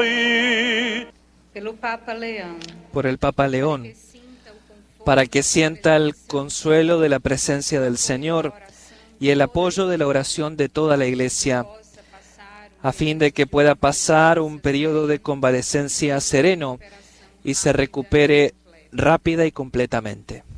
noi. Por el Papa León, para que sienta el consuelo de la presencia del Señor y el apoyo de la oración de toda la Iglesia, a fin de que pueda pasar un periodo de convalecencia sereno y se recupere rápida y completamente.